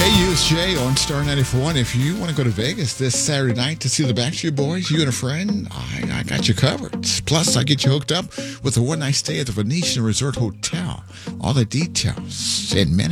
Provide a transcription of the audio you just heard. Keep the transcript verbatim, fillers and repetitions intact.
Hey, you, it's Jay on Star ninety-four point one. If you want to go to Vegas this Saturday night to see the Backstreet Boys, you and a friend, I, I got you covered. Plus, I get you hooked up with a one-night stay at the Venetian Resort Hotel. All the details in minutes.